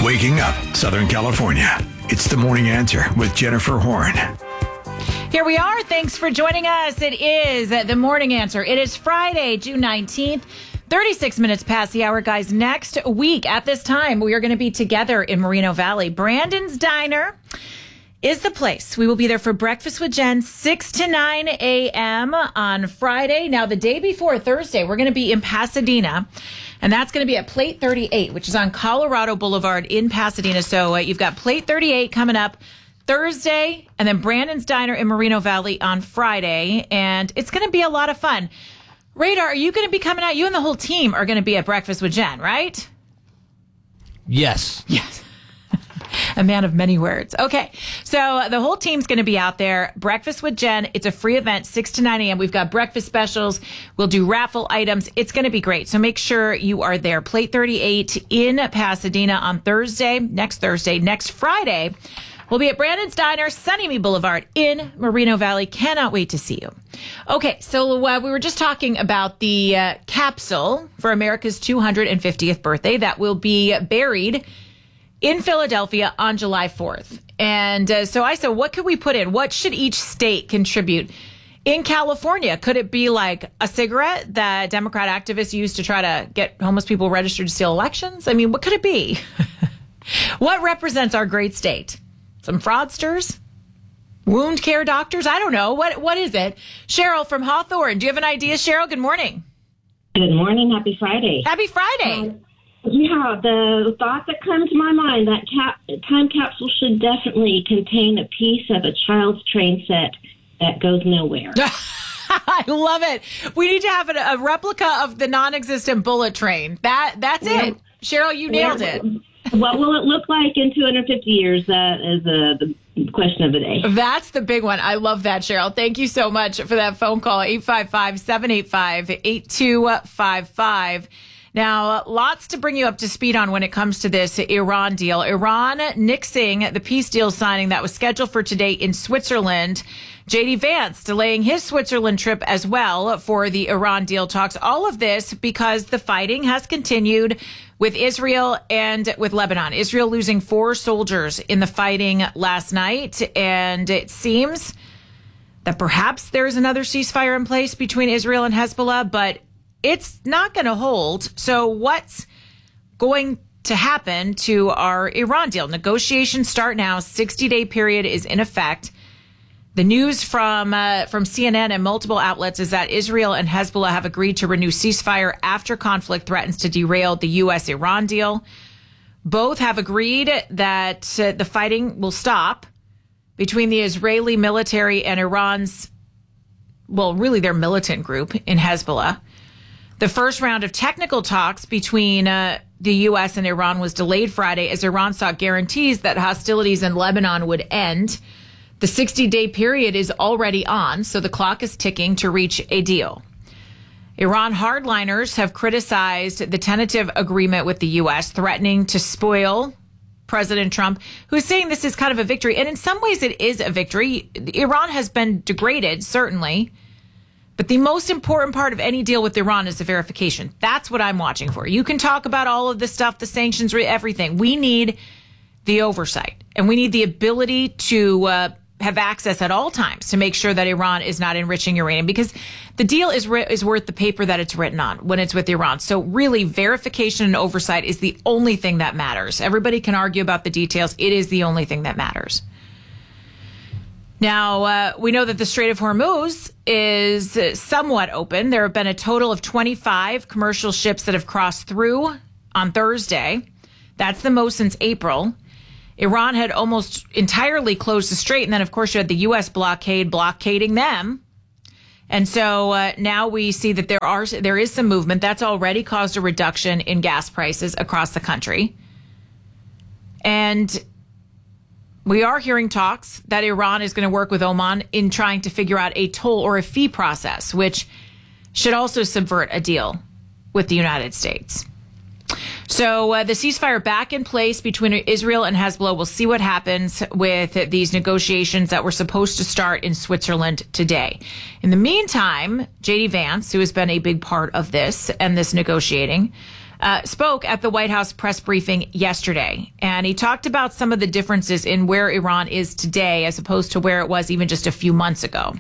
Waking up Southern California. It's the Morning Answer with Jennifer Horn. Here we are. Thanks for joining us. It is the Morning Answer. It is Friday, June 19th. 36 minutes past the hour, guys. Next week at this time, we are going to be together in Moreno Valley. Brandon's Diner is the place. We will be there for Breakfast with Jen, 6 to 9 a.m. on Friday. Now, the day before Thursday, we're going to be in Pasadena, and that's going to be at Plate 38, which is on Colorado Boulevard in Pasadena. So you've got Plate 38 coming up Thursday, and then Brandon's Diner in Moreno Valley on Friday, and it's going to be a lot of fun. Radar, are you going to be coming out? You and the whole team are going to be at Breakfast with Jen, right? Yes. Yes. A man of many words. Okay. So the whole team's going to be out there. Breakfast with Jen. It's a free event, 6 to 9 a.m. We've got breakfast specials. We'll do raffle items. It's going to be great. So make sure you are there. Plate 38 in Pasadena on Thursday. Next Friday. We'll be at Brandon's Diner, Sunnyme Boulevard in Moreno Valley. Cannot wait to see you. Okay, so we were just talking about the capsule for America's 250th birthday that will be buried in Philadelphia on July 4th. And so I said, what could we put in? What should each state contribute? In California, could it be like a cigarette that Democrat activists use to try to get homeless people registered to steal elections? I mean, what could it be? What represents our great state? Some fraudsters? Wound care doctors? I don't know. What is it? Cheryl from Hawthorne. Do you have an idea, Cheryl? Good morning. Good morning. Happy Friday. Happy Friday. Yeah, the thought that comes to my mind, that time capsule should definitely contain a piece of a child's train set that goes nowhere. I love it. We need to have a replica of the non-existent bullet train. That's it. Cheryl, you nailed it. What will it look like in 250 years? That is the question of the day. That's the big one. I love that, Cheryl. Thank you so much for that phone call, 855-785-8255. Now, lots to bring you up to speed on when it comes to this Iran deal. Iran nixing the peace deal signing that was scheduled for today in Switzerland. J.D. Vance delaying his Switzerland trip as well for the Iran deal talks. All of this because the fighting has continued with Israel and with Lebanon. Israel losing 4 soldiers in the fighting last night. And it seems that perhaps there's another ceasefire in place between Israel and Hezbollah, but it's not going to hold. So what's going to happen to our Iran deal? Negotiations start now. 60-day period is in effect. The news from CNN and multiple outlets is that Israel and Hezbollah have agreed to renew ceasefire after conflict threatens to derail the U.S.-Iran deal. Both have agreed that the fighting will stop between the Israeli military and Iran's, well, really their militant group in Hezbollah. The first round of technical talks between the U.S. and Iran was delayed Friday as Iran sought guarantees that hostilities in Lebanon would end. The 60-day period is already on, so the clock is ticking to reach a deal. Iran hardliners have criticized the tentative agreement with the U.S., threatening to spoil President Trump, who's saying this is kind of a victory. And in some ways, it is a victory. Iran has been degraded, certainly. But the most important part of any deal with Iran is the verification. That's what I'm watching for. You can talk about all of this stuff, the sanctions, everything. We need the oversight, and we need the ability to have access at all times to make sure that Iran is not enriching uranium, because the deal is worth the paper that it's written on when it's with Iran. So really, verification and oversight is the only thing that matters. Everybody can argue about the details. It is the only thing that matters. Now, we know that the Strait of Hormuz is somewhat open. There have been a total of 25 commercial ships that have crossed through on Thursday. That's the most since April. Iran had almost entirely closed the strait. And then, of course, you had the U.S. blockading them. And so now we see that there is some movement. That's already caused a reduction in gas prices across the country. And we are hearing talks that Iran is going to work with Oman in trying to figure out a toll or a fee process, which should also subvert a deal with the United States. So the ceasefire back in place between Israel and Hezbollah. We'll see what happens with these negotiations that were supposed to start in Switzerland today. In the meantime, J.D. Vance, who has been a big part of this and this negotiating, spoke at the White House press briefing yesterday. And he talked about some of the differences in where Iran is today as opposed to where it was even just a few months ago.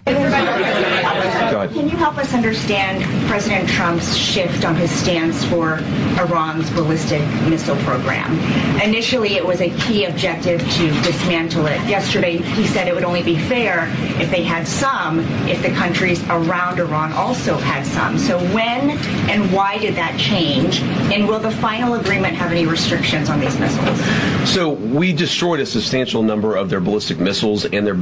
Can you help us understand President Trump's shift on his stance for Iran's ballistic missile program? Initially, it was a key objective to dismantle it. Yesterday, he said it would only be fair if they had some, if the countries around Iran also had some. So when and why did that change? And will the final agreement have any restrictions on these missiles? So we destroyed a substantial number of their ballistic missiles and their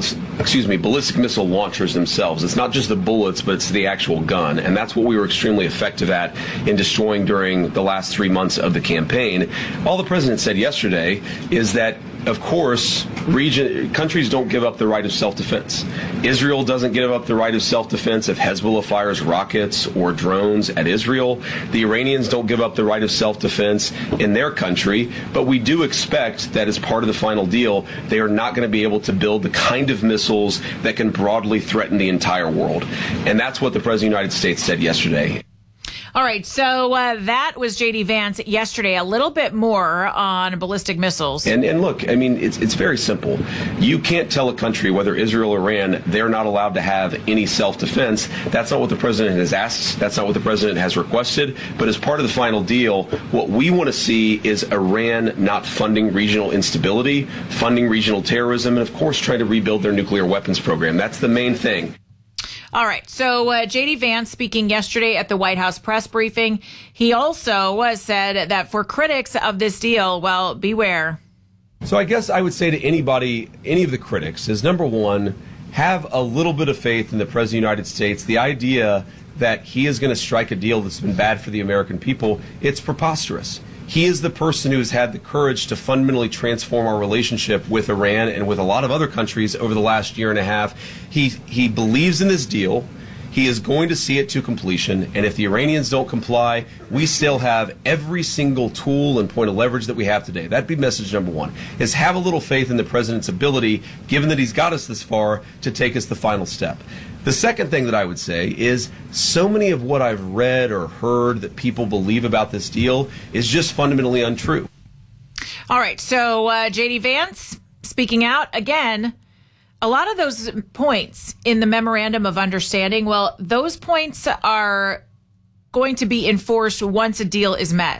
ballistic missile launchers themselves. It's not just the bullets, but it's the actual gun. And that's what we were extremely effective at in destroying during the last 3 months of the campaign. All the president said yesterday is that, of course, countries don't give up the right of self-defense. Israel doesn't give up the right of self-defense if Hezbollah fires rockets or drones at Israel. The Iranians don't give up the right of self-defense in their country. But we do expect that as part of the final deal, they are not going to be able to build the kind of missiles that can broadly threaten the entire world. And that's what the President of the United States said yesterday. All right, so that was J.D. Vance yesterday. A little bit more on ballistic missiles. And look, I mean, it's very simple. You can't tell a country, whether Israel or Iran, they're not allowed to have any self-defense. That's not what the president has asked. That's not what the president has requested. But as part of the final deal, what we want to see is Iran not funding regional instability, funding regional terrorism, and, of course, trying to rebuild their nuclear weapons program. That's the main thing. All right. So J.D. Vance speaking yesterday at the White House press briefing. He also said that for critics of this deal, well, beware. So I guess I would say to anybody, any of the critics, is number one, have a little bit of faith in the President of the United States. The idea that he is going to strike a deal that's been bad for the American people, it's preposterous. He is the person who has had the courage to fundamentally transform our relationship with Iran and with a lot of other countries over the last year and a half. He believes in this deal. He is going to see it to completion. And if the Iranians don't comply, we still have every single tool and point of leverage that we have today. That'd be message number one, is have a little faith in the president's ability, given that he's got us this far, to take us the final step. The second thing that I would say is so many of what I've read or heard that people believe about this deal is just fundamentally untrue. All right. So J.D. Vance speaking out again. A lot of those points in the memorandum of understanding, well, those points are going to be enforced once a deal is met.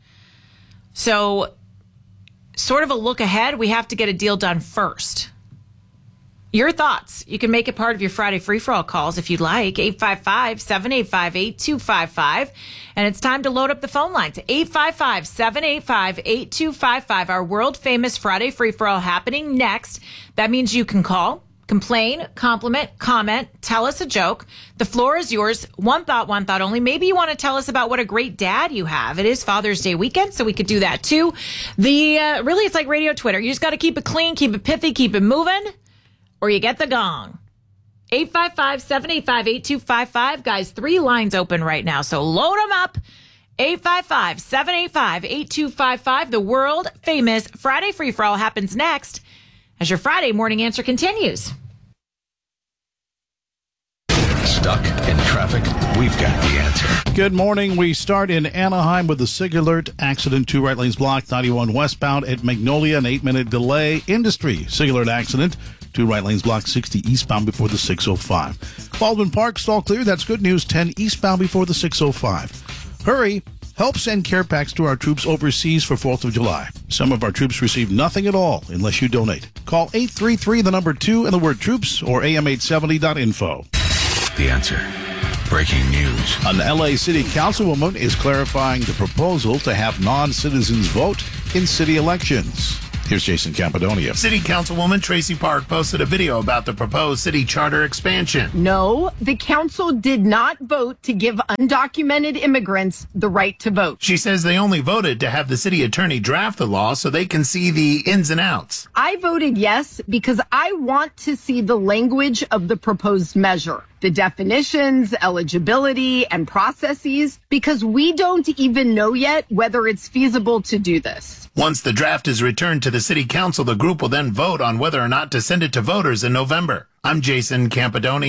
So sort of a look ahead, we have to get a deal done first. Your thoughts. You can make it part of your Friday free-for-all calls if you'd like. 855-785-8255. And it's time to load up the phone lines. 855-785-8255. Our world-famous Friday free-for-all happening next. That means you can call, complain, compliment, comment, tell us a joke. The floor is yours. One thought only. Maybe you want to tell us about what a great dad you have. It is Father's Day weekend, so we could do that too. Really, it's like radio Twitter. You just got to keep it clean, keep it pithy, keep it moving, or you get the gong. 855-785-8255. Guys, 3 lines open right now, so load them up. 855-785-8255. The world-famous Friday Free-For-All happens next as your Friday morning answer continues. Stuck in traffic? We've got the answer. Good morning. We start in Anaheim with the SIG alert. Accident, 2 right lanes blocked, 91 westbound at Magnolia, an 8-minute delay. Industry, SIG alert accident. 2 right lanes blocked, 60 eastbound before the 605. Baldwin Park, stall clear. That's good news. 10 eastbound before the 605. Hurry. Help send care packs to our troops overseas for 4th of July. Some of our troops receive nothing at all unless you donate. Call 833, the number 2, and the word troops, or am870.info. The answer. Breaking news. An L.A. City Councilwoman is clarifying the proposal to have non-citizens vote in city elections. Here's Jason Campidonia. City Councilwoman Tracy Park posted a video about the proposed city charter expansion. No, the council did not vote to give undocumented immigrants the right to vote. She says they only voted to have the city attorney draft the law so they can see the ins and outs. I voted yes because I want to see the language of the proposed measure, the definitions, eligibility, and processes, because we don't even know yet whether it's feasible to do this. Once the draft is returned to the city council, the group will then vote on whether or not to send it to voters in November. I'm Jason Campidonia.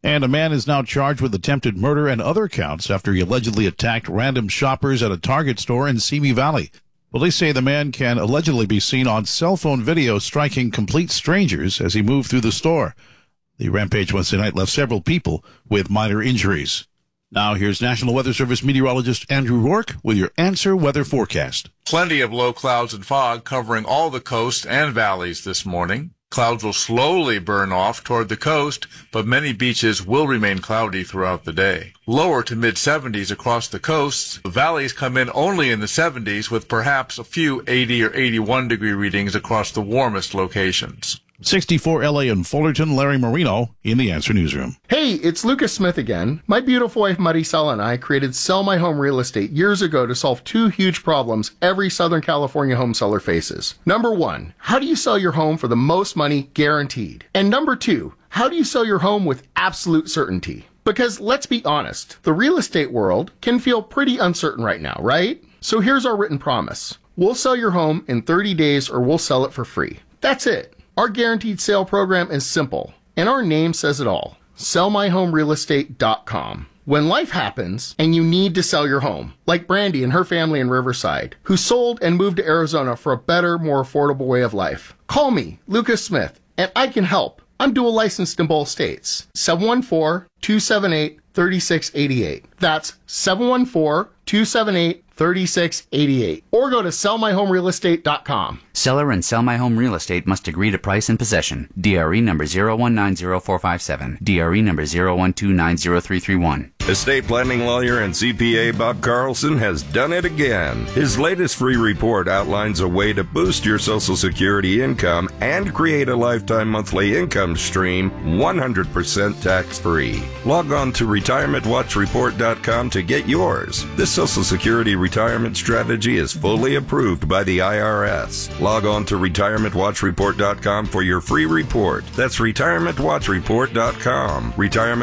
And a man is now charged with attempted murder and other counts after he allegedly attacked random shoppers at a Target store in Simi Valley. Police say the man can allegedly be seen on cell phone video striking complete strangers as he moved through the store. The rampage Wednesday night left several people with minor injuries. Now here's National Weather Service meteorologist Andrew Rourke with your Answer Weather Forecast. Plenty of low clouds and fog covering all the coast and valleys this morning. Clouds will slowly burn off toward the coast, but many beaches will remain cloudy throughout the day. Lower to mid-70s across the coasts. The valleys come in only in the 70s with perhaps a few 80 or 81 degree readings across the warmest locations. 64 LA and Fullerton, Larry Marino in the Answer Newsroom. Hey, it's Lucas Smith again. My beautiful wife Maricela and I created Sell My Home Real Estate years ago to solve two huge problems every Southern California home seller faces. Number one, how do you sell your home for the most money guaranteed? And number two, how do you sell your home with absolute certainty? Because let's be honest, the real estate world can feel pretty uncertain right now, right? So here's our written promise. We'll sell your home in 30 days or we'll sell it for free. That's it. Our guaranteed sale program is simple, and our name says it all. SellMyHomeRealEstate.com. When life happens and you need to sell your home, like Brandy and her family in Riverside, who sold and moved to Arizona for a better, more affordable way of life, call me, Lucas Smith, and I can help. I'm dual licensed in both states. 714-278-3688. That's 714-278-3688. Or go to sellmyhomerealestate.com. Seller and Sell My Home Real Estate must agree to price and possession. DRE number 0190457. DRE number 012903331. Estate planning lawyer and CPA Bob Carlson has done it again. His latest free report outlines a way to boost your Social Security income and create a lifetime monthly income stream 100% tax-free. Log on to retirementwatchreport.com to get yours. This Social Security retirement strategy is fully approved by the IRS. Log on to retirementwatchreport.com for your free report. That's retirementwatchreport.com.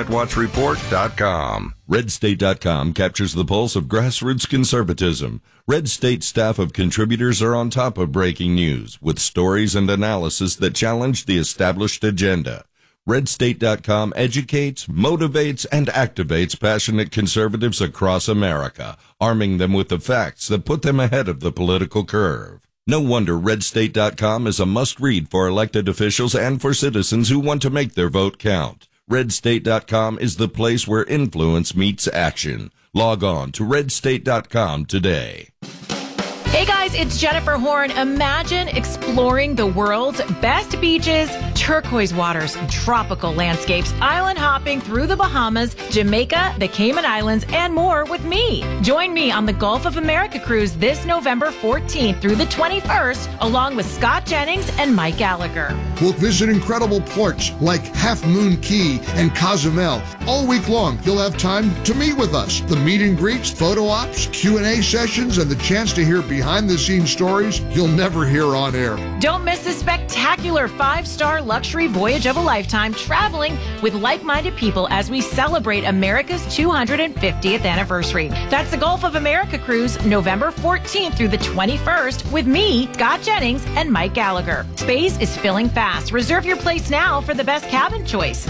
retirementwatchreport.com. RedState.com captures the pulse of grassroots conservatism. Red State staff of contributors are on top of breaking news with stories and analysis that challenge the established agenda. RedState.com educates, motivates, and activates passionate conservatives across America, arming them with the facts that put them ahead of the political curve. No wonder RedState.com is a must-read for elected officials and for citizens who want to make their vote count. RedState.com is the place where influence meets action. Log on to RedState.com today. Hey guys, it's Jennifer Horn. Imagine exploring the world's best beaches, turquoise waters, and tropical landscapes, island hopping through the Bahamas, Jamaica, the Cayman Islands, and more with me. Join me on the Gulf of America cruise this November 14th through the 21st, along with Scott Jennings and Mike Gallagher. We'll visit incredible ports like Half Moon Key and Cozumel. All week long, you'll have time to meet with us. The meet and greets, photo ops, Q&A sessions, and the chance to hear behind-the-scenes stories you'll never hear on air. Don't miss the spectacular 5-star luxury voyage of a lifetime traveling with like-minded people as we celebrate America's 250th anniversary. That's the Gulf of America cruise, November 14th through the 21st with me, Scott Jennings, and Mike Gallagher. Space is filling fast. Reserve your place now for the best cabin choice.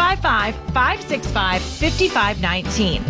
855-565-5519.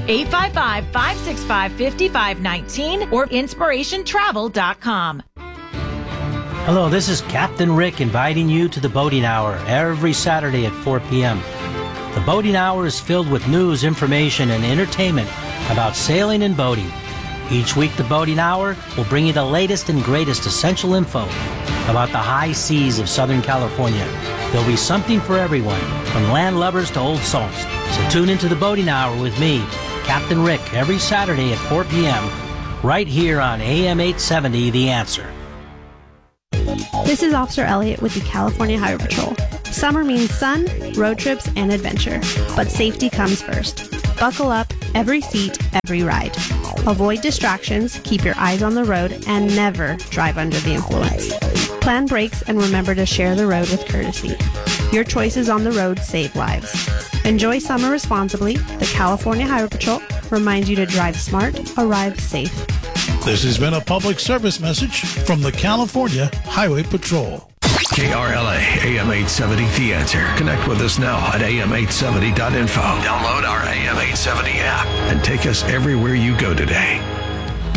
855-565-5519 or InspirationTravel.com. Hello, this is Captain Rick inviting you to the Boating Hour every Saturday at 4 p.m. The Boating Hour is filled with news, information, and entertainment about sailing and boating. Each week, the Boating Hour will bring you the latest and greatest essential info about the high seas of Southern California. There'll be something for everyone, from land lubbers to old salts. So tune into the Boating Hour with me, Captain Rick, every Saturday at 4 p.m., right here on AM 870, The Answer. This is Officer Elliott with the California Highway Patrol. Summer means sun, road trips, and adventure, but safety comes first. Buckle up, every seat, every ride. Avoid distractions, keep your eyes on the road, and never drive under the influence. Plan brakes and remember to share the road with courtesy. Your choices on the road save lives. Enjoy summer responsibly. The California Highway Patrol reminds you to drive smart, arrive safe. This has been a public service message from the California Highway Patrol. KRLA AM 870 The Answer. Connect with us now at am870.info. Download our AM 870 app and take us everywhere you go today.